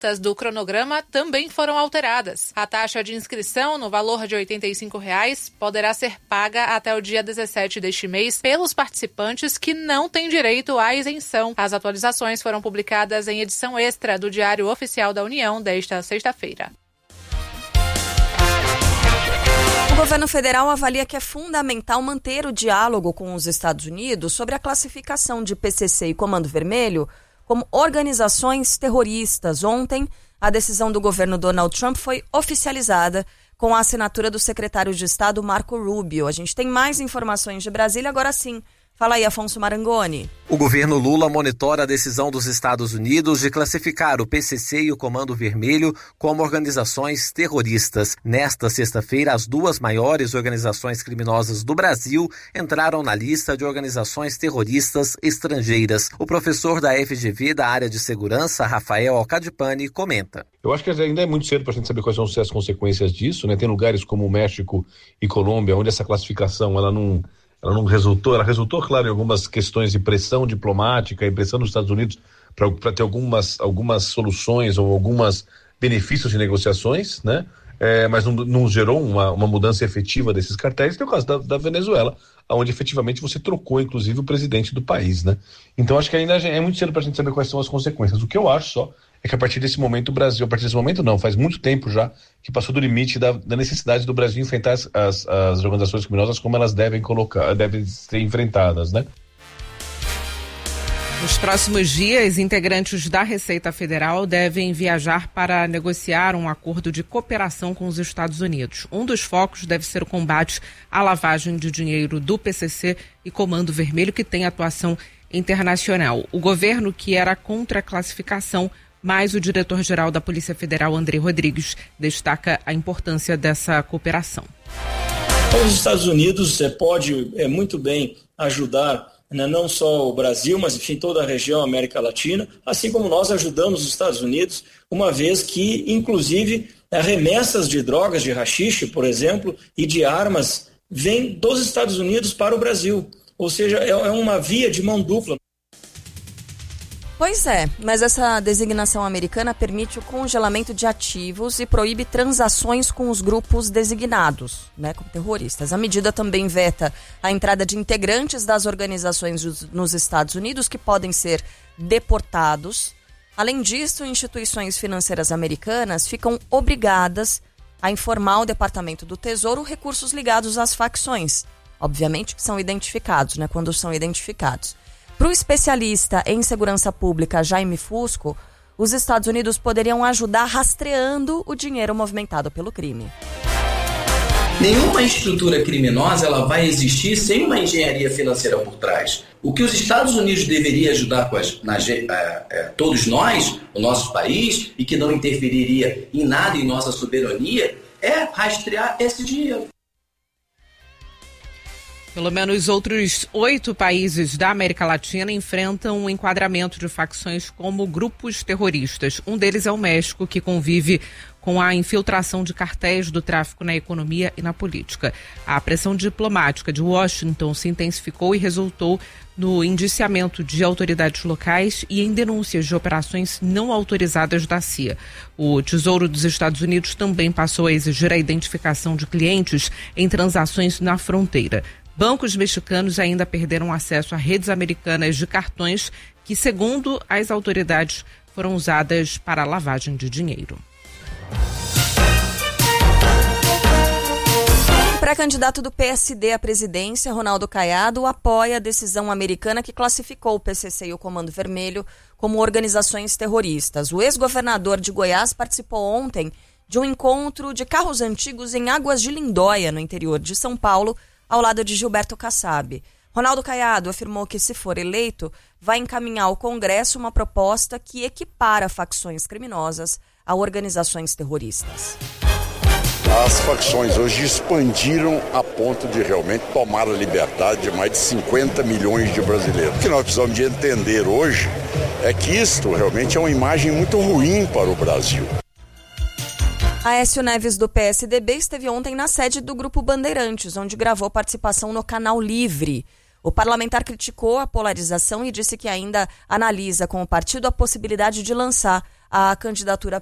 datas do cronograma também foram alteradas. A taxa de inscrição, no valor de R$ 85, poderá ser paga até o dia 17 deste mês pelos participantes que não têm direito à isenção. As atualizações foram publicadas em edição extra do Diário Oficial da União desta sexta-feira. O governo federal avalia que é fundamental manter o diálogo com os Estados Unidos sobre a classificação de PCC e Comando Vermelho como organizações terroristas. Ontem, a decisão do governo Donald Trump foi oficializada com a assinatura do secretário de Estado Marco Rubio. A gente tem mais informações de Brasília agora sim. Fala aí, Afonso Marangoni. O governo Lula monitora a decisão dos Estados Unidos de classificar o PCC e o Comando Vermelho como organizações terroristas. Nesta sexta-feira, as duas maiores organizações criminosas do Brasil entraram na lista de organizações terroristas estrangeiras. O professor da FGV da área de segurança, Rafael Alcadipani, comenta. Eu acho que ainda é muito cedo para a gente saber quais vão ser as consequências disso, né? Tem lugares como México e Colômbia, onde essa classificação ela não resultou, ela resultou, claro, em algumas questões de pressão diplomática e pressão dos Estados Unidos para ter algumas soluções ou alguns benefícios de negociações, né? Mas não gerou uma mudança efetiva desses cartéis. Tem o caso da Venezuela, onde efetivamente você trocou, inclusive, o presidente do país, né? Então acho que ainda é muito cedo para a gente saber quais são as consequências. O que eu acho só é que a partir desse momento o Brasil, faz muito tempo já que passou do limite da necessidade do Brasil enfrentar as organizações criminosas como elas devem ser enfrentadas, né? Nos próximos dias, integrantes da Receita Federal devem viajar para negociar um acordo de cooperação com os Estados Unidos. Um dos focos deve ser o combate à lavagem de dinheiro do PCC e Comando Vermelho, que tem atuação internacional. O governo, que era contra a classificação, mas o diretor-geral da Polícia Federal, André Rodrigues, destaca a importância dessa cooperação. Os Estados Unidos pode muito bem ajudar, né, não só o Brasil, mas enfim toda a região América Latina, assim como nós ajudamos os Estados Unidos, uma vez que, inclusive, remessas de drogas, de haxixe, por exemplo, e de armas, vêm dos Estados Unidos para o Brasil. Ou seja, é uma via de mão dupla. Pois é, mas essa designação americana permite o congelamento de ativos e proíbe transações com os grupos designados, né, como terroristas. A medida também veta a entrada de integrantes das organizações nos Estados Unidos que podem ser deportados. Além disso, instituições financeiras americanas ficam obrigadas a informar o Departamento do Tesouro recursos ligados às facções. Obviamente que são identificados, né, quando são identificados. Para o especialista em segurança pública Jaime Fusco, os Estados Unidos poderiam ajudar rastreando o dinheiro movimentado pelo crime. Nenhuma estrutura criminosa ela vai existir sem uma engenharia financeira por trás. O que os Estados Unidos deveriam ajudar todos nós, o nosso país, e que não interferiria em nada em nossa soberania, é rastrear esse dinheiro. Pelo menos outros 8 países da América Latina enfrentam o enquadramento de facções como grupos terroristas. Um deles é o México, que convive com a infiltração de cartéis do tráfico na economia e na política. A pressão diplomática de Washington se intensificou e resultou no indiciamento de autoridades locais e em denúncias de operações não autorizadas da CIA. O Tesouro dos Estados Unidos também passou a exigir a identificação de clientes em transações na fronteira. Bancos mexicanos ainda perderam acesso a redes americanas de cartões que, segundo as autoridades, foram usadas para lavagem de dinheiro. O pré-candidato do PSD à presidência, Ronaldo Caiado, apoia a decisão americana que classificou o PCC e o Comando Vermelho como organizações terroristas. O ex-governador de Goiás participou ontem de um encontro de carros antigos em Águas de Lindóia, no interior de São Paulo, ao lado de Gilberto Kassab. Ronaldo Caiado afirmou que, se for eleito, vai encaminhar ao Congresso uma proposta que equipara facções criminosas a organizações terroristas. As facções hoje expandiram a ponto de realmente tomar a liberdade de mais de 50 milhões de brasileiros. O que nós precisamos de entender hoje é que isto realmente é uma imagem muito ruim para o Brasil. Aécio Neves, do PSDB, esteve ontem na sede do Grupo Bandeirantes, onde gravou participação no Canal Livre. O parlamentar criticou a polarização e disse que ainda analisa com o partido a possibilidade de lançar a candidatura